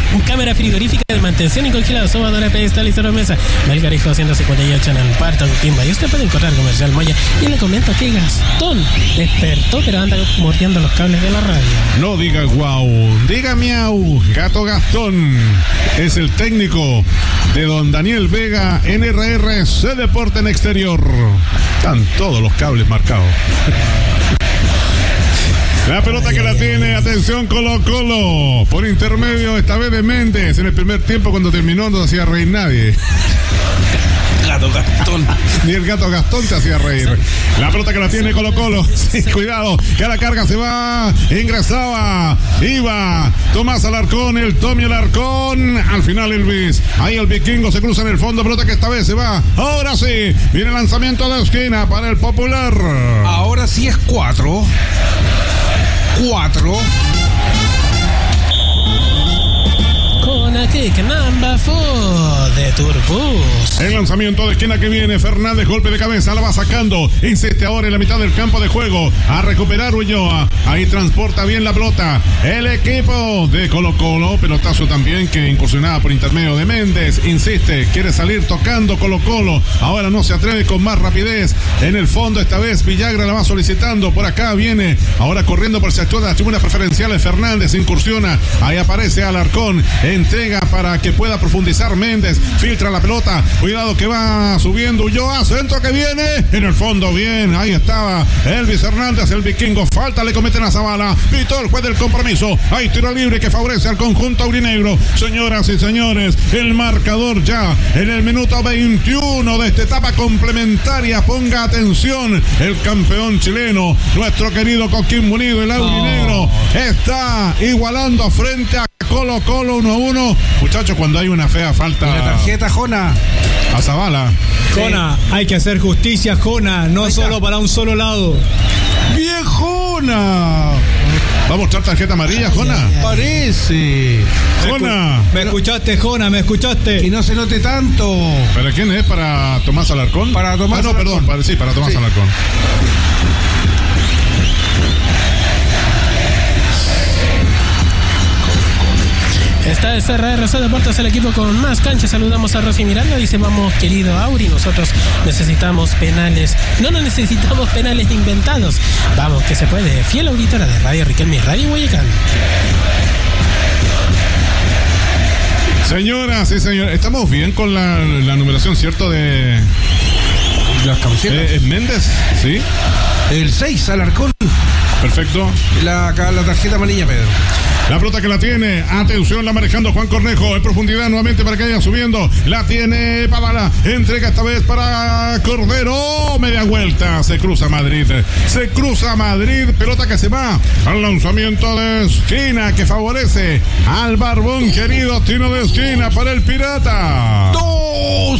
cámara frigorífica de mantención y congelado, sobadora, pedestal y cero mesa. Melgarejo 158 en el Parto, Coquimbo. Y usted puede encontrar Comercial Moya. Y le comento que Gastón despertó, pero anda mordiendo los cables de la radio. No diga guau, diga miau. Gato Gastón es el técnico de don Daniel Vega en RRC Deporte en Exterior. Están todos los cables marcados. La pelota que la tiene, atención, Colo-Colo, por intermedio esta vez de Méndez. En el primer tiempo, cuando terminó, no hacía reír nadie. Gato Gastón. Ni el Gato Gastón te hacía reír. La pelota que la tiene Colo-Colo. Sí, cuidado, que a la carga se va. Ingresaba. Iba Tomás Alarcón, el Tommy Alarcón. Al final Elvis. Ahí el vikingo se cruza en el fondo. Pelota que esta vez se va. Ahora sí. Viene el lanzamiento de esquina para el Popular. Ahora sí es 4. Con a kick number 4 de Turbus. El lanzamiento de esquina que viene Fernández, golpe de cabeza, la va sacando, insiste ahora en la mitad del campo de juego, a recuperar Ulloa, ahí transporta bien la pelota, el equipo de Colo-Colo, pelotazo también que incursionaba por intermedio de Méndez, insiste, quiere salir tocando Colo-Colo, ahora no se atreve con más rapidez, en el fondo esta vez Villagra la va solicitando, por acá viene, ahora corriendo por el sector de las tribunas preferenciales, Fernández incursiona, ahí aparece Alarcón, entrega para que pueda profundizar Méndez, filtra la pelota, cuidado que va subiendo Ulloa, centro que viene, en el fondo bien, ahí estaba Elvis Hernández, el vikingo, falta le cometen a Zavala, pitó el juez del compromiso, hay tiro libre que favorece al conjunto aurinegro, señoras y señores, el marcador ya en el minuto 21 de esta etapa complementaria, ponga atención, el campeón chileno, nuestro querido Coquimbo Unido, el aurinegro, está igualando frente a Colo-Colo 1-1. Muchachos, cuando hay una fea falta. La tarjeta, Jona. A Zavala. Jona, hay que hacer justicia, Jona, no solo para un solo lado. ¡Viejona! ¿Va a mostrar tarjeta amarilla, Jona? Parece. Jona. ¿Me escuchaste, Jona? ¿Me escuchaste? Que no se note tanto. ¿Para quién es? ¿Para Tomás Alarcón? Para Tomás Alarcón. Perdón, para Tomás Alarcón. Esta es RRC Deportes, el equipo con más canchas. Saludamos a Rosy Miranda. Dice, vamos, querido Auri, nosotros necesitamos penales. No necesitamos penales inventados. Vamos, que se puede. Fiel auditora de Radio Riquelme, Radio Guayacán. Señoras y señores, estamos bien con la numeración, ¿cierto? De las camisetas. ¿Es Méndez? Sí. El 6, Alarcón. Perfecto. La tarjeta amarilla, Pedro. La pelota que la tiene, atención, la manejando Juan Cornejo, en profundidad nuevamente para que vaya subiendo, la tiene Pavala, entrega esta vez para Cordero, media vuelta, se cruza Madrid, pelota que se va al lanzamiento de esquina que favorece al barbón querido, tiro de esquina para el Pirata. 2.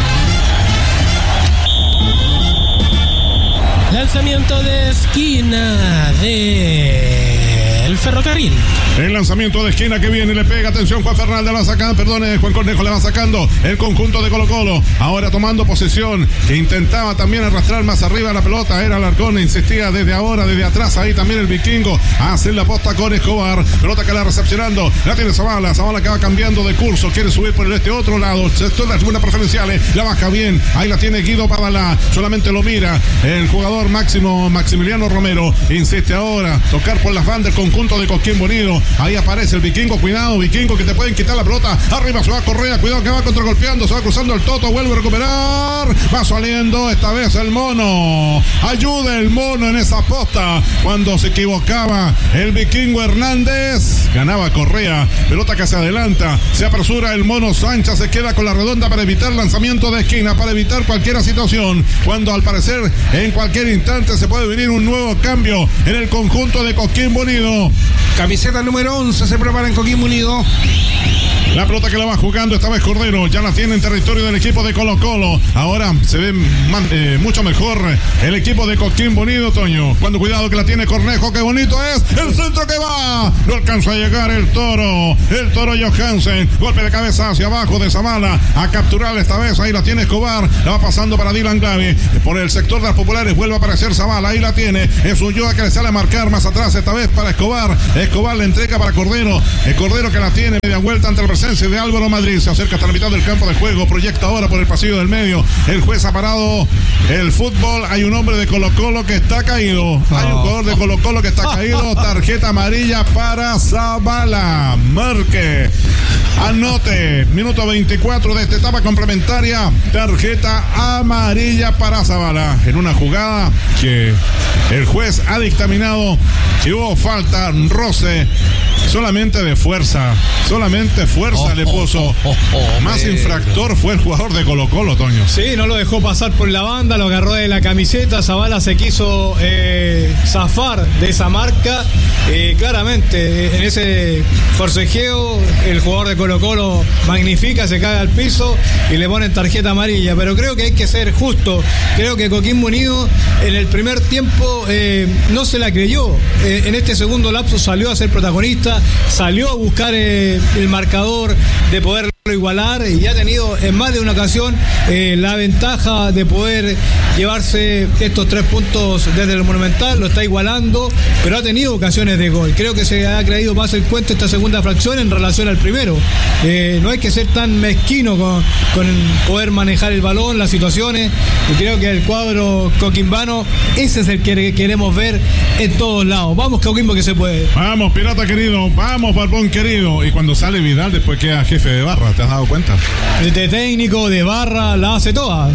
Lanzamiento de esquina del Ferrocarril. El lanzamiento de esquina que viene, le pega, atención, Juan Fernández la saca, Juan Cornejo le va sacando el conjunto de Colo-Colo, ahora tomando posesión, que intentaba también arrastrar más arriba la pelota, era Alarcón, insistía desde atrás, ahí también el vikingo, hace la posta con Escobar, pelota que la recepcionando, la tiene Zavala que va cambiando de curso, quiere subir por este otro lado, sector de las tribunas preferenciales, la baja bien, ahí la tiene Guido Pavala, solamente lo mira, el jugador Maximiliano Romero, insiste ahora, tocar por las bandas, el conjunto de Coquimbo Unido, ahí aparece el vikingo, cuidado vikingo que te pueden quitar la pelota, arriba se va Correa, cuidado que va contragolpeando, se va cruzando el Toto, vuelve a recuperar, va saliendo esta vez el mono, ayuda el mono en esa posta, cuando se equivocaba el vikingo Hernández, ganaba Correa, pelota que se adelanta, se apresura el mono Sánchez, se queda con la redonda para evitar lanzamiento de esquina, para evitar cualquier situación, cuando al parecer en cualquier instante se puede venir un nuevo cambio en el conjunto de Coquimbo Unido. Camiseta número 11 se prepara en Coquimbo Unido. La pelota que la va jugando esta vez Cordero, ya la tiene en territorio del equipo de Colo-Colo. Ahora se ve mucho mejor el equipo de Coquimbo Unido, Toño. Cuando cuidado que la tiene Cornejo, qué bonito es. El centro que va. No alcanza a llegar el Toro Johansen. Golpe de cabeza hacia abajo de Zavala. A capturar esta vez, ahí la tiene Escobar. La va pasando para Dylan Glavi. Por el sector de las populares vuelve a aparecer Zavala. Ahí la tiene. Es Ulloa que le sale a marcar más atrás esta vez para Escobar. Escobar le entrega para Cordero. El Cordero que la tiene media vuelta ante la presencia de Álvaro Madrid. Se acerca hasta la mitad del campo de juego. Proyecta ahora por el pasillo del medio. El juez ha parado el fútbol. Hay un hombre de Colo-Colo que está caído. Hay un jugador de Colo-Colo que está caído. Tarjeta amarilla para Zavala. Marque. Anote. Minuto 24 de esta etapa complementaria. Tarjeta amarilla para Zavala. En una jugada que el juez ha dictaminado que hubo falta, roce, solamente de fuerza. Solamente fuerza le puso. Más infractor fue el jugador de Colo-Colo, Toño. Sí, no lo dejó pasar por la banda, lo agarró de la camiseta. Zavala se quiso zafar de esa marca. Claramente, en ese forcejeo, el jugador de Colo-Colo magnifica, se cae al piso y le ponen tarjeta amarilla. Pero creo que hay que ser justo. Creo que Coquimbo Unido en el primer tiempo no se la creyó. En este segundo lapso salió a ser protagonista, salió a buscar el marcador de poderlo igualar y ha tenido en más de una ocasión la ventaja de poder llevarse estos 3 puntos desde el Monumental. Lo está igualando, pero ha tenido ocasiones de gol. Creo que se ha creído más el cuento esta segunda fracción en relación al primero. No hay que ser tan mezquino con poder manejar el balón, las situaciones, y creo que el cuadro coquimbano, ese es el que queremos ver en todos lados. Vamos Coquimbo que se puede. Vamos Pirata querido, vamos Barbón querido. Y cuando sale Vidal después queda jefe de barra, ¿te has dado cuenta? De técnico, de barra, la hace toda.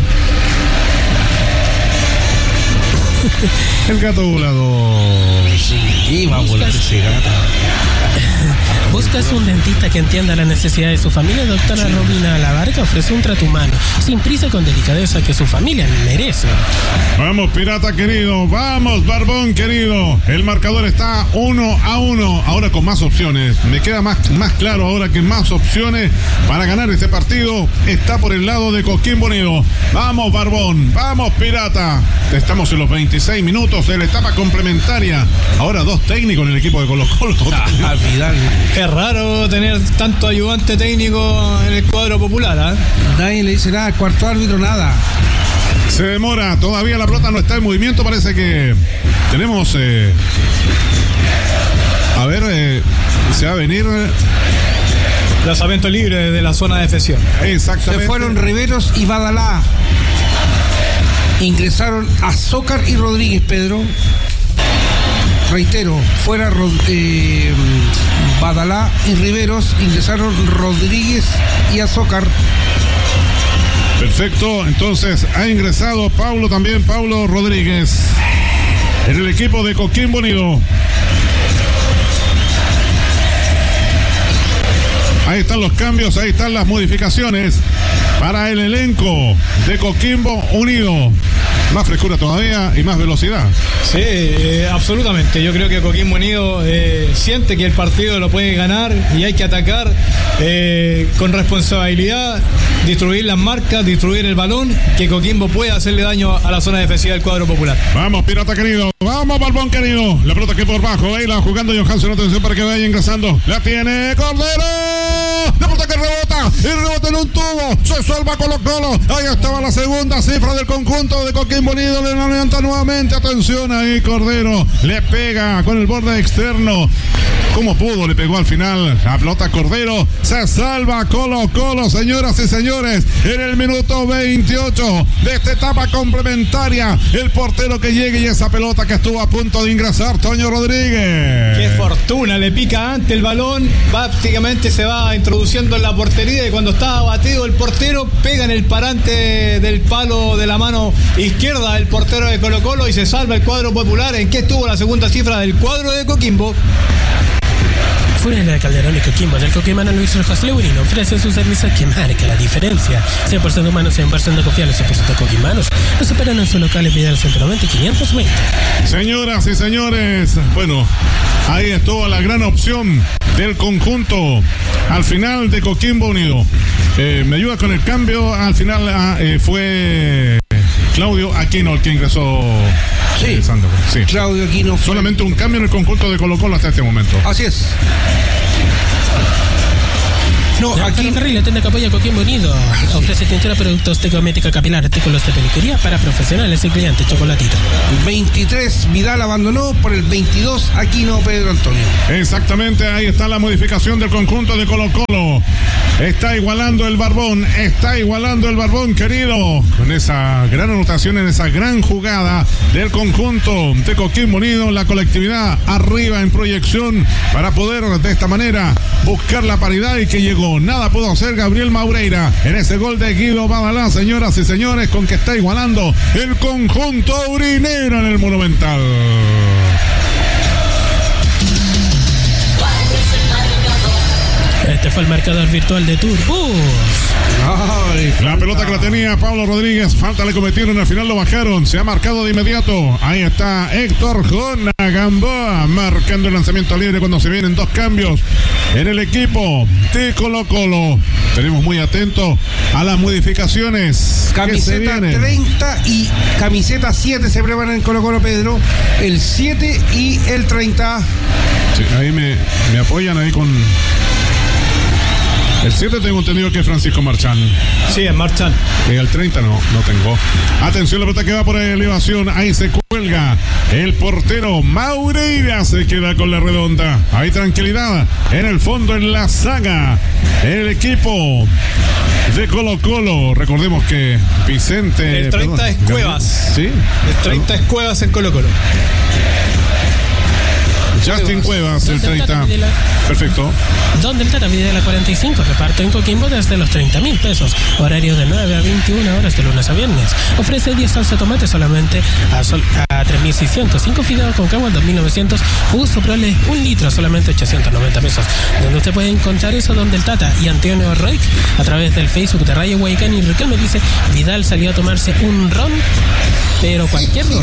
El gato volador. Sí, va a volar ese gato. ¿Buscas un dentista que entienda la necesidad de su familia? Doctora Romina Labarca ofrece un trato humano, sin prisa y con delicadeza que su familia merece. Vamos, Pirata querido, vamos, Barbón querido. El marcador está 1-1, ahora con más opciones. Me queda más claro ahora que más opciones para ganar este partido está por el lado de Coquimbo Unido. Vamos, Barbón, vamos, Pirata. Estamos en los 26 minutos de la etapa complementaria. Ahora 2 técnicos en el equipo de Colo-Colo. Vidal. Es raro tener tanto ayudante técnico en el cuadro popular, ¿eh? Nadie le dice nada, al cuarto árbitro nada. Se demora, todavía la pelota no está en movimiento, parece que tenemos se va a venir lanzamiento libre de la zona de defensión. Exactamente. Se fueron Riveros y Badalá. Ingresaron Azócar y Rodríguez, Pedro. Reitero, fuera Badalá y Riveros, ingresaron Rodríguez y Azócar. Perfecto, entonces ha ingresado Paulo Rodríguez en el equipo de Coquimbo Unido. Ahí están los cambios, ahí están las modificaciones para el elenco de Coquimbo Unido. Más frescura todavía y más velocidad. Sí, absolutamente. Yo creo que Coquimbo Unido siente que el partido lo puede ganar y hay que atacar con responsabilidad, distribuir las marcas, distribuir el balón, que Coquimbo pueda hacerle daño a la zona defensiva del cuadro popular. Vamos, Pirata querido, vamos, Barbón querido. La pelota que por bajo, ahí la jugando Johansen, atención para que vaya ingresando. La tiene Cordero. La pelota que rebota y rebota en un tubo. Se salva Colo-Colo. Ahí estaba la segunda cifra del conjunto de Coquimbo Unido. Le levanta nuevamente. Atención ahí, Cordero. Le pega con el borde externo. Como pudo, le pegó al final la pelota Cordero. Se salva Colo-Colo, señoras y señores, en el minuto 28 de esta etapa complementaria. El portero que llegue y esa pelota que estuvo a punto de ingresar, Toño Rodríguez. Qué fortuna, le pica antes el balón, prácticamente se va introduciendo en la portería y cuando está abatido el portero, pega en el parante del palo de la mano izquierda del portero de Colo-Colo y se salva el cuadro popular. ¿En qué estuvo la segunda cifra del cuadro de Coquimbo? Fuera de Calderón y Coquimbo, el coquimano Luis Rojas Leurino ofrece su servicio que marca la diferencia. 100% humanos, 100% confiables, 100% coquimanos. Los esperan en su local en Vidal 190 y 520. Señoras y señores, bueno, ahí estuvo la gran opción del conjunto al final de Coquimbo Unido. Me ayuda con el cambio. Al final fue Claudio Aquino el que ingresó. Sí, sí. Claudio Aquino. Solamente un cambio en el conjunto de Colo-Colo hasta este momento. Así es. No, aquí Ferrocarril tienda que apoya Coquimbo Unido. Ofrece tintura, productos de cosmética capilar, artículos de peluquería para profesionales y clientes. Chocolatito. 23 Vidal abandonó, por el 22 Aquino Pedro Antonio. Exactamente, ahí está la modificación del conjunto de Colo-Colo. Está igualando el Barbón, querido, con esa gran anotación en esa gran jugada del conjunto de Coquimbo Unido. La colectividad arriba en proyección para poder de esta manera buscar la paridad, y que llegó. Nada pudo hacer Gabriel Maureira en ese gol de Guido Badalá, señoras y señores, con que está igualando el conjunto aurinero en el Monumental. Este fue el marcador virtual de Turbus. La pelota que la tenía Pablo Rodríguez, falta le cometieron, al final lo bajaron, se ha marcado de inmediato. Ahí está Héctor Jona Gamboa marcando el lanzamiento libre cuando se vienen dos cambios en el equipo de Colo-Colo. Tenemos muy atentos a las modificaciones. Camiseta 30 y camiseta 7 se preparan en Colo-Colo, Pedro. El 7 y el 30. Sí, ahí me apoyan ahí con... El 7 tengo entendido que es Francisco Marchán. Sí, es Marchán. Y el 30 no tengo. Atención, la pelota que va por elevación. Ahí se cuelga el portero Maureira. Se queda con la redonda. Hay tranquilidad en el fondo en la saga. El equipo de Colo-Colo. Recordemos que Vicente... El 30 es Cuevas. Sí. El 30 es Cuevas en Colo-Colo. Justin Cuevas, el 30. Perfecto. Donde el Tata pide la 45, reparto en Coquimbo desde los 30.000 pesos. Horario de 9 a 21 horas de lunes a viernes. Ofrece 10 salsa de tomate solamente a 3.600. 5 fideos con cagua 2.900. Uso prole 1 litro solamente 890 pesos. Donde usted puede encontrar eso, donde el Tata y Antonio Roig a través del Facebook de Rayo Guayacán. Y Riquelme dice: Vidal salió a tomarse un ron, pero cualquier ron.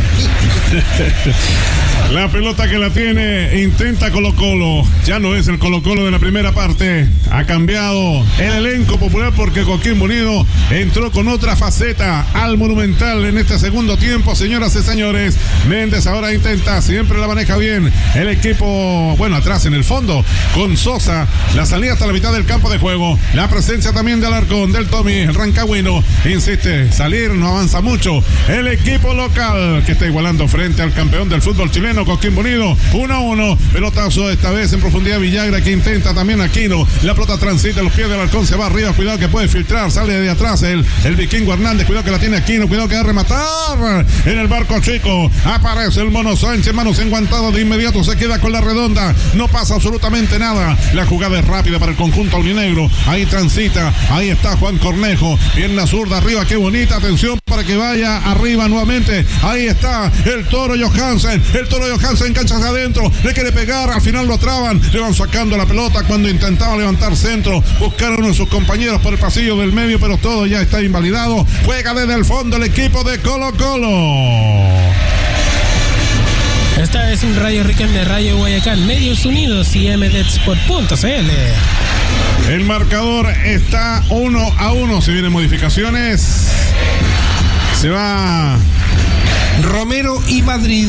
La pelota que la tiene, intenta Colo-Colo. Ya no es el Colo-Colo de la primera parte. Ha cambiado el elenco popular porque Coquimbo Unido entró con otra faceta al Monumental en este segundo tiempo, señoras y señores. Méndez ahora intenta, siempre la maneja bien el equipo, bueno, atrás en el fondo, con Sosa. La salida hasta la mitad del campo de juego. La presencia también de Alarcón, del Tommy, el Rancagüino. Insiste, salir, no avanza mucho. El equipo local que está igualando frente al campeón del fútbol chileno, Coquimbo Unido, 1-1. Pelotazo esta vez en profundidad Villagra, que intenta también Aquino. La pelota transita los pies del Halcón, se va arriba, cuidado que puede filtrar, sale de atrás el Vikingo Hernández, cuidado que la tiene Aquino, cuidado que va a rematar en el barco chico. Aparece el Mono Sánchez, manos enguantadas de inmediato, se queda con la redonda, no pasa absolutamente nada. La jugada es rápida para el conjunto aurinegro, ahí transita, ahí está Juan Cornejo, pierna zurda arriba, qué bonita, atención para que vaya arriba nuevamente. Ahí está el Toro Johansen, cancha hacia adentro, le quiere pegar, al final lo traban, le van sacando la pelota cuando intentaba levantar centro, buscaron a uno de sus compañeros por el pasillo del medio, pero todo ya está invalidado. Juega desde el fondo el equipo de Colo-Colo. Esta es un Radio Riquelme, Rayo Guayacán, Medios Unidos y mdsport.cl. El marcador está 1-1, se vienen modificaciones. Se va Romero y Madrid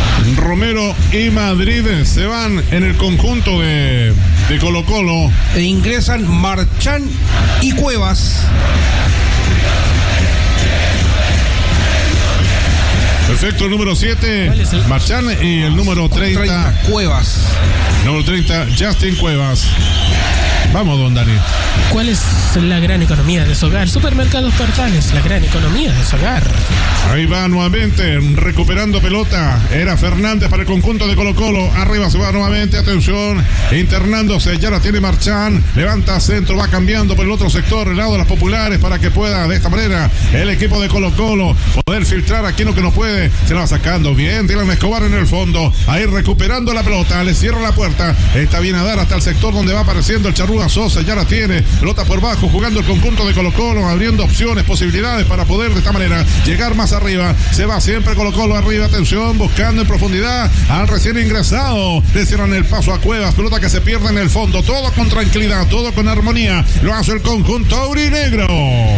se van en el conjunto de Colo-Colo. E ingresan Marchán y Cuevas. Perfecto, el número 7, Marchán, y el número 30, Cuevas. Número 30, Justin Cuevas. Vamos, don Dani. ¿Cuál es la gran economía de su hogar? Supermercados Portales, la gran economía de su hogar. Ahí va nuevamente, recuperando pelota. Era Fernández para el conjunto de Colo-Colo. Arriba se va nuevamente, atención, internándose, ya la tiene Marchán. Levanta centro, va cambiando por el otro sector, el lado de las populares, para que pueda de esta manera el equipo de Colo-Colo poder filtrar aquí lo que no puede. Se la va sacando bien, Dylan Escobar en el fondo. Ahí recuperando la pelota, le cierra la puerta. Está bien a dar hasta el sector donde va apareciendo el Charrúa Sosa, ya la tiene. pelota por bajo, jugando el conjunto de Colo-Colo, abriendo opciones, posibilidades para poder de esta manera llegar más arriba. Se va siempre Colo-Colo arriba, atención, buscando en profundidad al recién ingresado. Le cierran el paso a Cuevas, pelota que se pierde en el fondo, todo con tranquilidad, todo con armonía. Lo hace el conjunto aurinegro.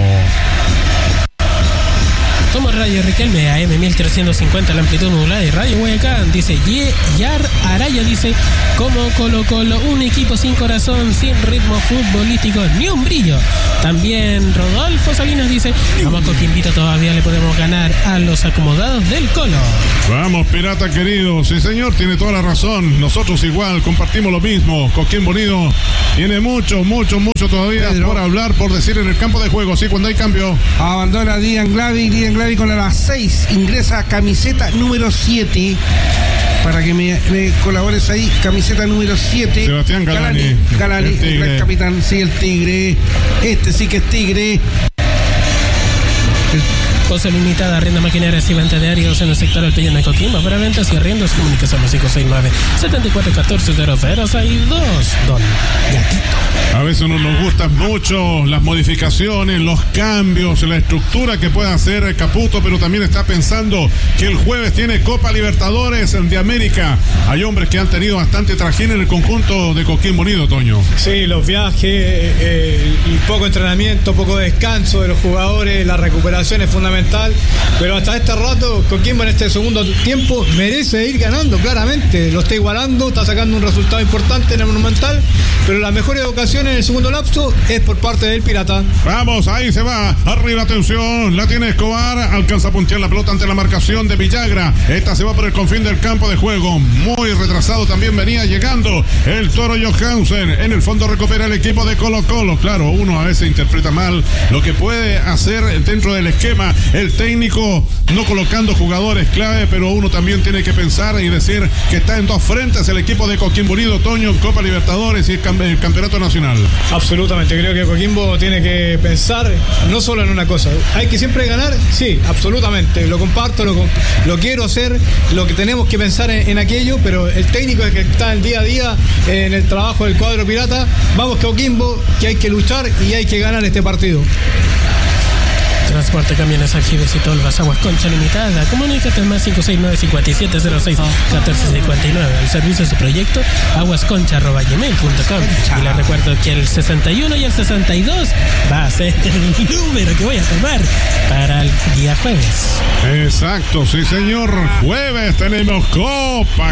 Somos Radio Riquelme, AM 1350, la amplitud modulada, y Radio Guayacán, dice Yar Araya, dice, como Colo-Colo, un equipo sin corazón, sin ritmo futbolístico, ni un brillo. También Rodolfo Salinas dice, vamos Coquimbito, todavía le podemos ganar a los acomodados del Colo. Vamos, pirata querido, sí señor, tiene toda la razón, nosotros igual, compartimos lo mismo. Coquimbo Unido tiene mucho todavía por hablar, por decir en el campo de juego, sí, cuando hay cambio. Abandona Dian Glavi con las 6, ingresa camiseta número 7, para que me colabores ahí, camiseta número 7. Sebastián Galani, el gran capitán, sí, el tigre, este sí que es tigre. Cosa limitada, arrienda maquinarias y venta de aéreos en el sector del Pellón de Coquimbo. Para ventas y arriendos, comunicación 569-7414-0062. Don Gatito. A veces no nos gustan mucho las modificaciones, los cambios, la estructura que puede hacer Caputo, pero también está pensando que el jueves tiene Copa Libertadores de América. Hay hombres que han tenido bastante trajín en el conjunto de Coquimbo Unido, Toño. Sí, los viajes, y poco entrenamiento, poco descanso de los jugadores, la recuperación es fundamental, pero hasta este rato Coquimbo en este segundo tiempo merece ir ganando, claramente, lo está igualando, está sacando un resultado importante en el Monumental, pero las mejores ocasiones en el segundo lapso es por parte del Pirata. Vamos, ahí se va, arriba, atención, la tiene Escobar, alcanza a puntear la pelota ante la marcación de Villagra, esta se va por el confín del campo de juego, muy retrasado también venía llegando el Toro Johansen, en el fondo recupera el equipo de Colo-Colo. Claro, uno a veces interpreta mal lo que puede hacer dentro del esquema el técnico, no colocando jugadores clave, pero uno también tiene que pensar y decir que está en dos frentes el equipo de Coquimbo Unido, Toño, Copa Libertadores y el Campeonato Nacional. Absolutamente, creo que Coquimbo tiene que pensar no solo en una cosa, hay que siempre ganar, sí, absolutamente, lo comparto, lo quiero hacer, lo que tenemos que pensar en aquello, pero el técnico es el que está el día a día en el trabajo del cuadro Pirata. Vamos Coquimbo, que hay que luchar y hay que ganar este partido. Transporte, camiones, aljibes y tolvas, Aguas Concha Limitada. Comunícate más 569-5706-1459. El servicio de su proyecto, aguasconcha@gmail.com. Y les recuerdo que el 61 y el 62 va a ser el número que voy a tomar para el día jueves. Exacto, sí señor. Jueves tenemos Copa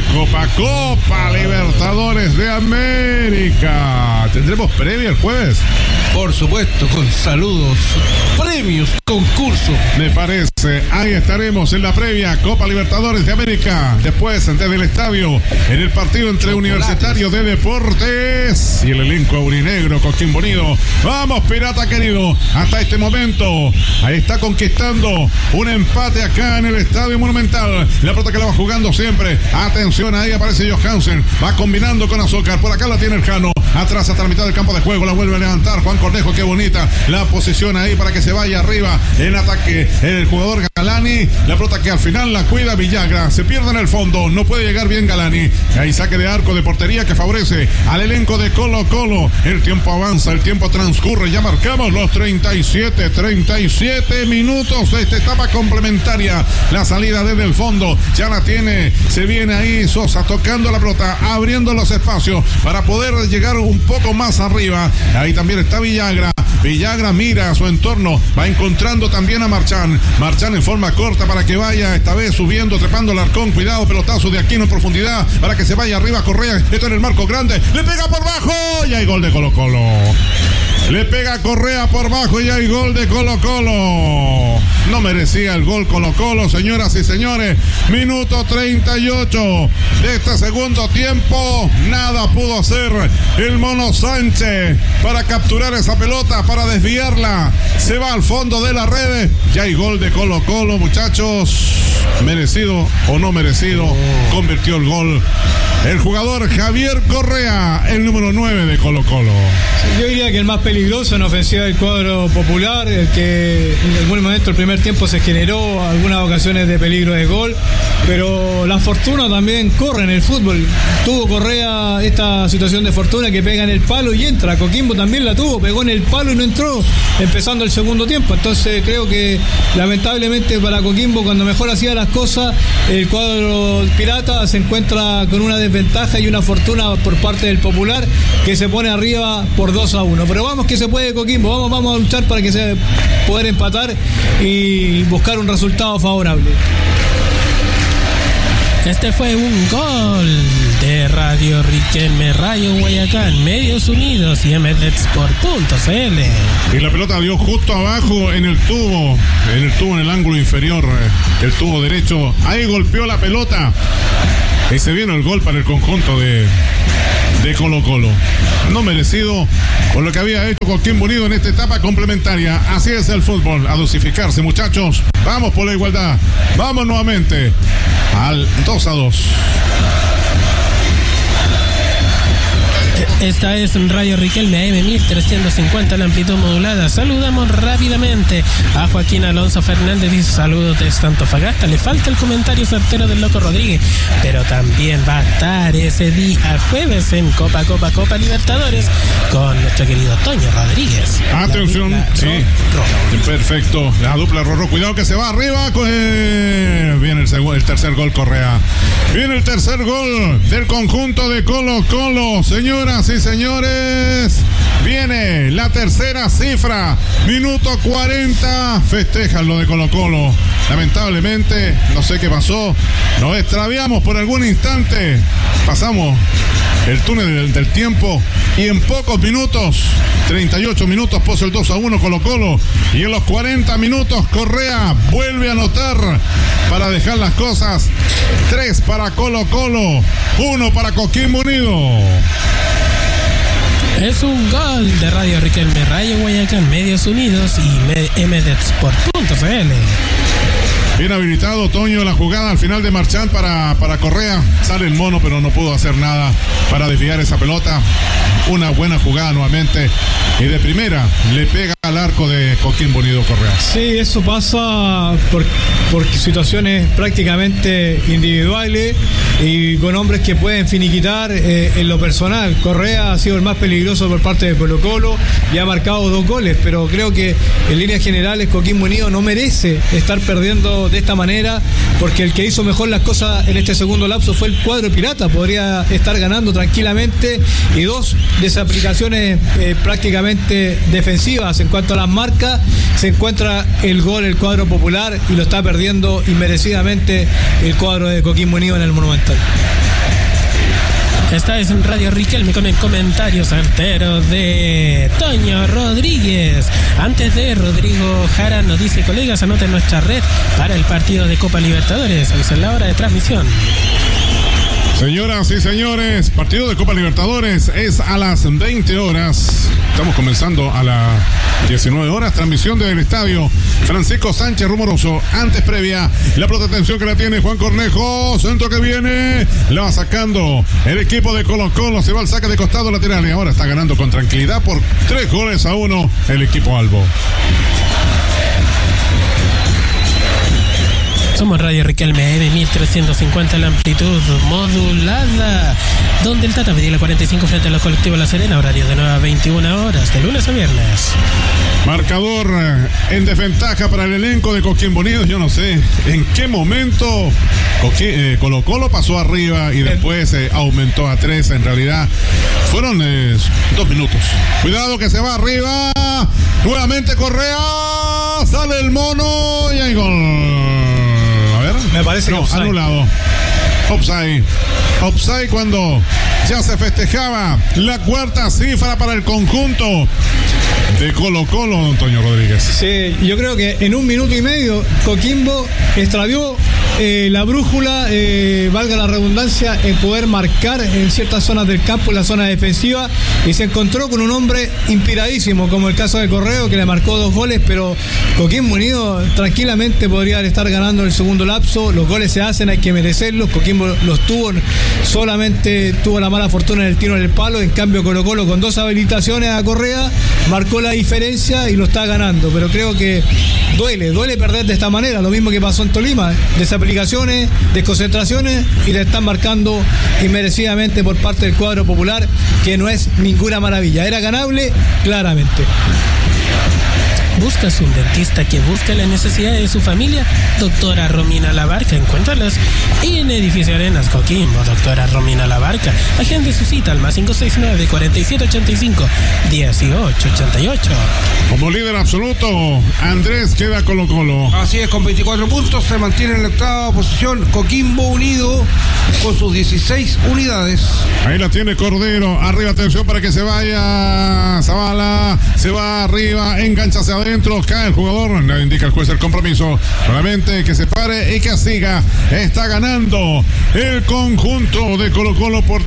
Libertadores de América. ¿Tendremos previa el jueves? Por supuesto, con saludos, premios, concurso. Me parece, ahí estaremos en la previa Copa Libertadores de América. Después, desde el estadio, en el partido entre Universitario de Deportes y el elenco aurinegro Coquimbo Unido. Vamos, Pirata querido, hasta este momento, ahí está conquistando un empate acá en el Estadio Monumental. La pelota que la va jugando siempre. Atención, ahí aparece Johansen, va combinando con Azúcar. Por acá la tiene el Jano. Atrás hasta la mitad del campo de juego, la vuelve a levantar Juan Cornejo, qué bonita la posición ahí para que se vaya arriba en ataque el jugador Galani. La pelota que al final la cuida Villagra, se pierde en el fondo, no puede llegar bien Galani. Ahí saque de arco de portería que favorece al elenco de Colo-Colo. El tiempo avanza, el tiempo transcurre, ya marcamos los 37 minutos de esta etapa complementaria. La salida desde el fondo, ya la tiene, se viene ahí Sosa tocando la pelota, abriendo los espacios para poder llegar un poco más arriba. Ahí también está Villagra mira a su entorno, va encontrando también a Marchán en forma corta para que vaya esta vez subiendo, trepando el arcón, cuidado, pelotazo de Aquino en profundidad para que se vaya arriba Correa, esto en el marco grande, le pega por bajo y hay gol de Colo-Colo. Le pega Correa por bajo y hay gol de Colo-Colo. No merecía el gol Colo-Colo, señoras y señores. Minuto 38 de este segundo tiempo. Nada pudo hacer el Mono Sánchez para capturar esa pelota, para desviarla. Se va al fondo de las redes. Ya hay gol de Colo-Colo, muchachos. Merecido o no merecido, convirtió el gol el jugador Javier Correa, el número 9 de Colo-Colo. Yo diría que el más peligroso peligroso en ofensiva del cuadro popular, el que en algún momento el primer tiempo se generó algunas ocasiones de peligro de gol, pero la fortuna también corre en el fútbol. Tuvo Correa esta situación de fortuna que pega en el palo y entra. Coquimbo también la tuvo, pegó en el palo y no entró empezando el segundo tiempo. Entonces creo que lamentablemente para Coquimbo, cuando mejor hacía las cosas, el cuadro pirata se encuentra con una desventaja y una fortuna por parte del Popular, que se pone arriba por 2-1. Pero vamos que se puede, Coquimbo, vamos a luchar para que se poder empatar y buscar un resultado favorable. Este fue un gol de Radio Riquelme, Rayo Guayacán, Medios Unidos y mdexport.cl. Y la pelota dio justo abajo en el tubo, en el ángulo inferior, el tubo derecho. Ahí golpeó la pelota. Y se vino el gol para el conjunto de Colo-Colo. No merecido por lo que había hecho Coquimbo Unido en esta etapa complementaria. Así es el fútbol, a dosificarse, muchachos. Vamos por la igualdad. Vamos nuevamente al 2-2. Esta es Radio Riquelme AM 1350, la amplitud modulada. Saludamos rápidamente a Joaquín Alonso Fernández, dice saludos desde Antofagasta. Le falta el comentario certero del Loco Rodríguez, pero también va a estar ese día jueves en Copa Libertadores con nuestro querido Toño Rodríguez. Atención, sí, perfecto. La dupla Rorro, cuidado que se va arriba. Viene el tercer gol, Correa. Viene el tercer gol del conjunto de Colo-Colo, señoras y señores. Viene la tercera cifra, minuto 40. Festejan lo de Colo-Colo. Lamentablemente, no sé qué pasó. Nos extraviamos por algún instante. Pasamos el túnel del tiempo y en pocos minutos, 38 minutos, puso el 2-1 Colo-Colo. Y en los 40 minutos, Correa vuelve a anotar para dejar las cosas 3 para Colo-Colo, 1 para Coquimbo Unido. Es un gol de Radio Riquelme, Rayo Guayacán, Medios Unidos y mdexport.cl. Bien habilitado, Toño, la jugada al final de Marchand para Correa. Sale el mono, pero no pudo hacer nada para desviar esa pelota. Una buena jugada nuevamente. Y de primera le pega al arco de Coquimbo Unido, Correa. Sí, eso pasa por situaciones prácticamente individuales y con hombres que pueden finiquitar en lo personal. Correa ha sido el más peligroso por parte de Colo-Colo y ha marcado 2 goles, pero creo que en líneas generales Coquimbo Unido no merece estar perdiendo de esta manera, porque el que hizo mejor las cosas en este segundo lapso fue el cuadro pirata. Podría estar ganando tranquilamente, y 2 desaplicaciones prácticamente defensivas en cuanto a las marcas. Se encuentra el gol el cuadro popular y lo está perdiendo inmerecidamente el cuadro de Coquimbo Unido en el Monumental. Esta es Radio Riquelme con el comentario certero de Toño Rodríguez. Antes de Rodrigo Jara nos dice: colegas, anoten nuestra red para el partido de Copa Libertadores. Avisen la hora de transmisión. Señoras y señores, partido de Copa Libertadores es a las 20 horas. Estamos comenzando a las 19 horas. Transmisión del estadio Francisco Sánchez Rumoroso. Antes previa, la pelota de atención que la tiene Juan Cornejo. Centro que viene. La va sacando el equipo de Colo-Colo. Se va al saque de costado lateral y ahora está ganando con tranquilidad por 3-1 el equipo albo. Somos Radio Riquelme AM 1350, la amplitud modulada, donde el Tata pedía la 45 frente a los colectivos La Serena, horario de 9 a 21 horas, de lunes a viernes. Marcador en desventaja para el elenco de Coquimbo Unido. Yo no sé en qué momento Colo-Colo pasó arriba y después aumentó a 3. En realidad fueron 2 minutos. Cuidado que se va arriba. Nuevamente Correa. Sale el mono y hay gol. Me parece que offside. Anulado. Offside cuando ya se festejaba la 4ª cifra para el conjunto de Colo-Colo, Antonio Rodríguez. Sí, yo creo que en 1 minuto y medio Coquimbo extravió la brújula, valga la redundancia, en poder marcar en ciertas zonas del campo, en la zona defensiva, y se encontró con un hombre inspiradísimo, como el caso de Correo, que le marcó 2 goles, pero Coquimbo Unido tranquilamente podría estar ganando en el segundo lapso. Los goles se hacen, hay que merecerlos. Coquimbo los tuvo, solamente tuvo la mala fortuna en el tiro en el palo. En cambio, Colo-Colo, con 2 habilitaciones a Correa, marcó la diferencia y lo está ganando. Pero creo que duele perder de esta manera, lo mismo que pasó en Tolima, desaplicaciones, desconcentraciones, y le están marcando inmerecidamente por parte del cuadro popular, que no es ninguna maravilla. Era ganable, claramente. ¿Buscas un dentista que busca las necesidades de su familia? Doctora Romina Labarca. Encuéntralas en Edificio Arenas, Coquimbo. Doctora Romina Labarca. Agende su cita al más 569-4785-1888. Como líder absoluto, Andrés queda Colo-Colo. Así es, con 24 puntos se mantiene en la octava posición Coquimbo Unido con sus 16 unidades. Ahí la tiene Cordero. Arriba, atención para que se vaya Zavala. Se va arriba, engancha hacia adentro, cae el jugador. Le indica el juez el compromiso. Solamente que se pare y que siga. Está ganando el conjunto de Colo-Colo por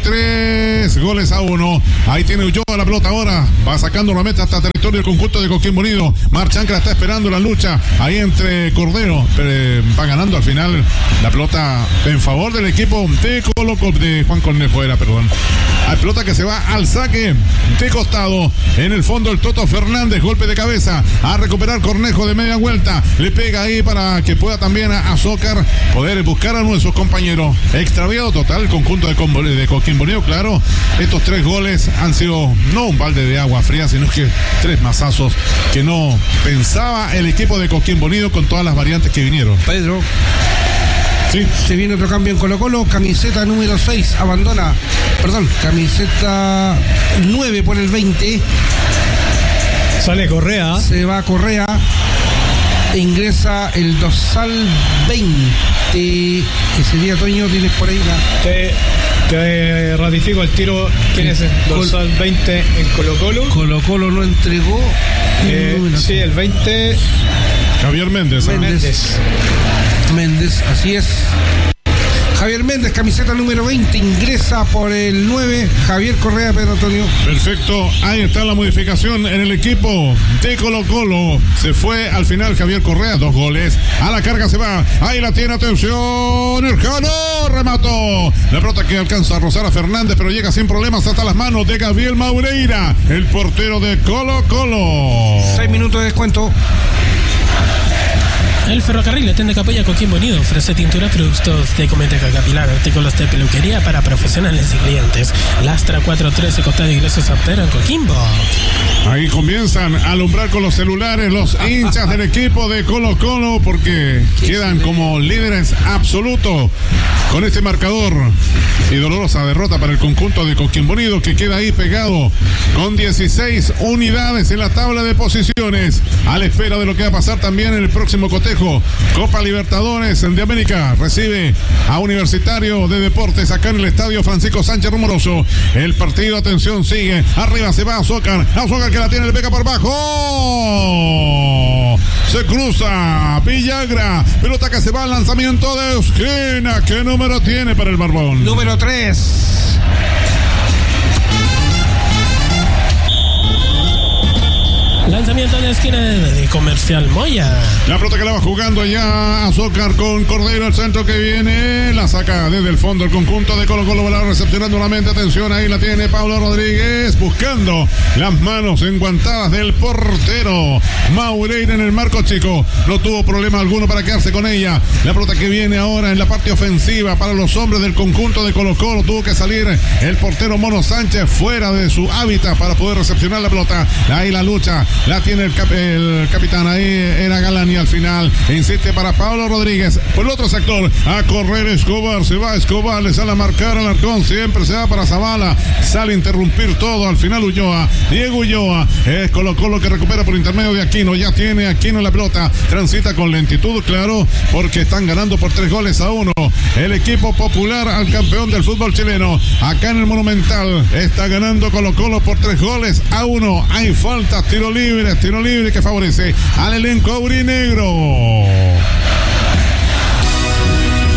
3-1. Ahí tiene Ulloa la pelota ahora. Va sacando la meta hasta territorio del conjunto de Coquimbo Unido. Marchancra está esperando la lucha ahí entre Cordero. Pero va ganando al final la pelota en favor del equipo de Colo-Colo, de Juan Cornejo era, perdón. La pelota que se va al saque de costado. En el fondo el Toto Fernández, golpe de cabeza. A recuperar Cornejo de media vuelta. Le pega ahí para que pueda también a Zócar poder buscar a uno de sus compañeros. Extraviado total el conjunto de Coquimbo Unido, claro. Estos 3 goles han sido no un balde de agua fría, sino que 3 mazazos que no pensaba el equipo de Coquimbo Unido con todas las variantes que vinieron. Pedro. Sí. Se viene otro cambio en Colo-Colo. Camiseta número 6 abandona. Camiseta 9 por el 20. Sale Correa. Se va Correa. E ingresa el dorsal 20. Que sería Toño, tienes por ahí la. Te ratifico el tiro. ¿Quién es el dorsal 20 en Colo-Colo? Colo-Colo no entregó. Sí, el 20. Javier Méndez. Méndez, así es. Javier Méndez, camiseta número 20, ingresa por el 9, Javier Correa, Pedro Antonio. Perfecto, ahí está la modificación en el equipo de Colo-Colo. Se fue al final Javier Correa, 2 goles. A la carga se va, ahí la tiene, atención, el Jano remató. La pelota que alcanza a rozar a Fernández, pero llega sin problemas hasta las manos de Gabriel Maureira, el portero de Colo-Colo. 6 minutos de descuento. El Ferrocarril le tiende que apoya a Coquimbo Unido. Ofrece tintura, productos de cosmética capilar, artículos de peluquería para profesionales y clientes. Lastra 413, costado de Iglesia Santero en Coquimbo. Ahí comienzan a alumbrar con los celulares los hinchas del equipo de Colo-Colo, porque quedan como líderes absolutos con este marcador. Y dolorosa derrota para el conjunto de Coquimbo Unido, que queda ahí pegado con 16 unidades en la tabla de posiciones, a la espera de lo que va a pasar también en el próximo cotejo. Copa Libertadores de América recibe a Universitario de Deportes acá en el estadio Francisco Sánchez Rumoroso. El partido, atención, sigue. Arriba se va a Zócar que la tiene, le pega por bajo. Se cruza Villagra. Pelota que se va al lanzamiento de esquina. ¿Qué número tiene para el Barbón? Número 3. Lanzamiento de esquina de Comercial Moya. La pelota que la va jugando ya a Zócar con Cordero, el centro que viene, la saca desde el fondo el conjunto de Colo-Colo, va recepcionando nuevamente, atención, ahí la tiene Pablo Rodríguez, buscando las manos enguantadas del portero Maureira en el marco chico, no tuvo problema alguno para quedarse con ella. La pelota que viene ahora en la parte ofensiva para los hombres del conjunto de Colo-Colo, tuvo que salir el portero Mono Sánchez fuera de su hábitat para poder recepcionar la pelota. Ahí la lucha la tiene el capitán, ahí era Galani, al final insiste para Pablo Rodríguez por el otro sector, a correr Escobar, se va Escobar, le sale a marcar al Arcón, siempre se va para Zavala, sale a interrumpir todo, al final Ulloa, Diego Ulloa, es Colo-Colo que recupera por intermedio de Aquino, ya tiene Aquino la pelota, transita con lentitud, claro, porque están ganando por 3-1 el equipo popular al campeón del fútbol chileno, acá en el Monumental, está ganando Colo-Colo por 3-1, hay falta, tiro libre que favorece al elenco aurinegro.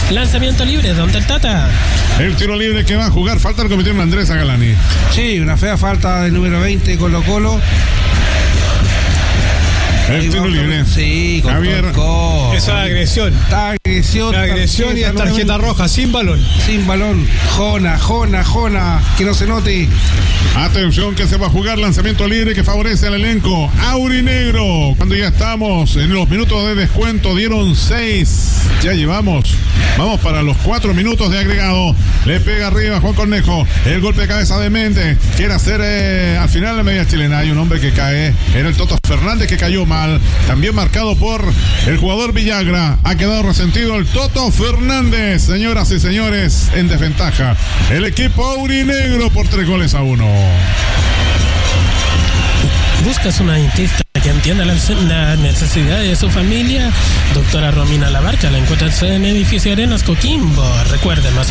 Lanzamiento libre, donde el Tata. El tiro libre que va a jugar, falta el cometió Andrés Galani. Sí, una fea falta del número 20 Colo-Colo. El tiro libre. Sí, con Javier. Esa agresión. Agresión y es tarjeta roja, sin balón. Sin balón. Jona, que no se note. Atención que se va a jugar lanzamiento libre que favorece al elenco aurinegro. Cuando ya estamos en los minutos de descuento, dieron 6. Ya vamos para los 4 minutos de agregado. Le pega arriba Juan Cornejo. El golpe de cabeza de Méndez. Quiere hacer al final la media chilena. Hay un hombre que cae. Era el Toto Fernández que cayó mal. También marcado por el jugador Villagra. Ha quedado resentido el Toto Fernández. Señoras y señores, en desventaja el equipo aurinegro por 3-1. ¿Buscas una dentista que entienda las necesidades de su familia? Doctora Romina Labarca la encuentras en Edificio Arenas Coquimbo. Recuerde, más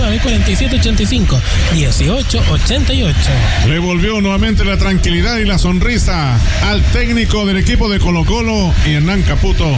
569-4785-1888. Le volvió nuevamente la tranquilidad y la sonrisa al técnico del equipo de Colo-Colo y Hernán Caputo.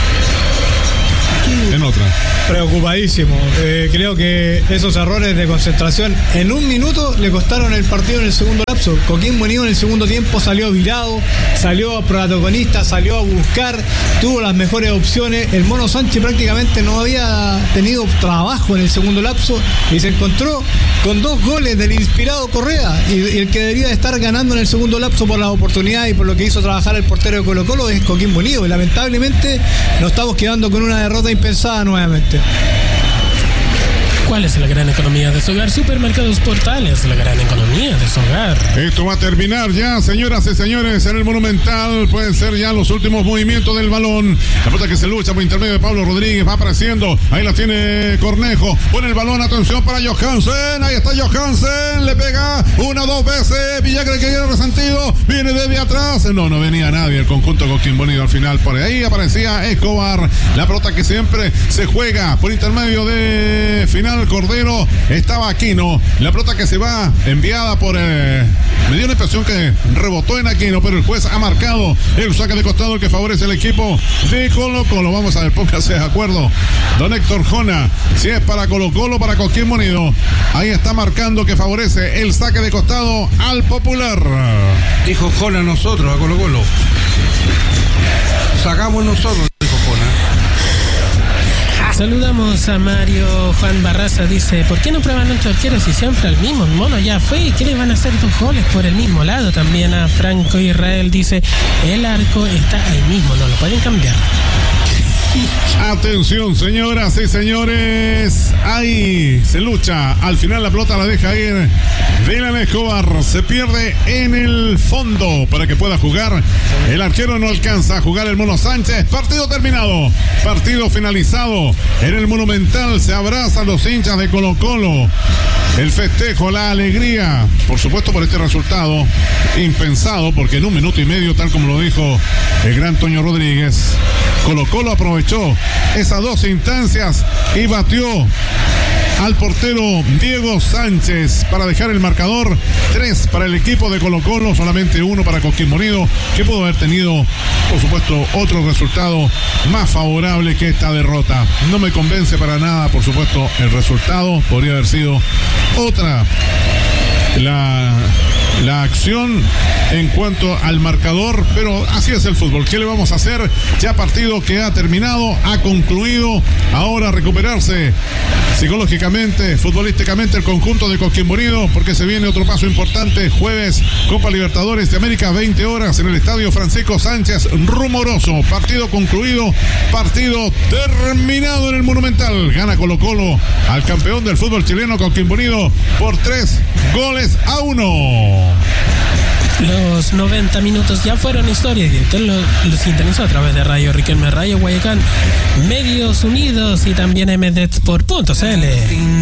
En otra. Preocupadísimo. Creo que esos errores de concentración en un minuto le costaron el partido en el segundo lapso. Coquimbo Unido en el segundo tiempo salió virado, salió protagonista, salió a buscar, tuvo las mejores opciones. El Mono Sánchez prácticamente no había tenido trabajo en el segundo lapso y se encontró con 2 goles del inspirado Correa. Y el que debería de estar ganando en el segundo lapso por la oportunidad y por lo que hizo trabajar el portero de Colo-Colo es Coquimbo Unido. Y lamentablemente nos estamos quedando con una derrota impensada nuevamente. ¿Cuál es la gran economía de su hogar? Supermercados Portales, la gran economía de su hogar. Esto va a terminar ya, señoras y señores, en el Monumental. Pueden ser ya los últimos movimientos del balón. La pelota que se lucha por intermedio de Pablo Rodríguez va apareciendo. Ahí la tiene Cornejo. Pone el balón, atención para Johansen. Ahí está Johansen. Le pega 1-2 veces. Villagra que viene resentido. Viene desde atrás. No venía nadie. El conjunto Coquimbo Unido al final. Por ahí aparecía Escobar. La pelota que siempre se juega por intermedio de final. Cordero, estaba Aquino, la pelota que se va enviada por me dio la impresión que rebotó en Aquino, pero el juez ha marcado el saque de costado que favorece al equipo de Colo-Colo. Vamos a ver, póngase de acuerdo don Héctor Jona, si es para Colo-Colo, para Coquimbo Unido. Ahí está marcando que favorece el saque de costado al Popular. Dijo Jona nosotros a Colo-Colo. Sacamos nosotros, dijo Jona. Saludamos a Mario Juan Barraza, dice, ¿por qué no prueban otro arquero si siempre al mismo? Mono ya fue, ¿qué le van a hacer 2 goles por el mismo lado? También a Franco Israel dice, el arco está ahí mismo, no lo pueden cambiar. Atención, señoras y señores, ahí se lucha, al final la pelota la deja ir Dylan Escobar, se pierde en el fondo para que pueda jugar, el arquero no alcanza a jugar el Mono Sánchez. Partido terminado, partido finalizado en el Monumental, se abrazan los hinchas de Colo-Colo, el festejo, la alegría, por supuesto por este resultado impensado, porque en 1 minuto y medio, tal como lo dijo el gran Toño Rodríguez, Colo-Colo aprovechó esas 2 instancias y batió al portero Diego Sánchez para dejar el marcador 3 para el equipo de Colo-Colo, solamente 1 para Coquimbo Unido, que pudo haber tenido, por supuesto, otro resultado más favorable que esta derrota. No me convence para nada, por supuesto, el resultado. Podría haber sido otra la acción en cuanto al marcador, pero así es el fútbol. ¿Qué le vamos a hacer? Ya partido que ha terminado, ha concluido. Ahora recuperarse psicológicamente, futbolísticamente el conjunto de Coquimbo Unido, porque se viene otro paso importante. Jueves, Copa Libertadores de América, 20 horas en el Estadio Francisco Sánchez Rumoroso. Partido concluido, partido terminado en el Monumental. Gana Colo-Colo al campeón del fútbol chileno Coquimbo Unido por 3-1. Los 90 minutos ya fueron historia y usted lo sintonizó a través de Radio Riquelme, Radio Guayacán, Medios Unidos y también mdsport.cl.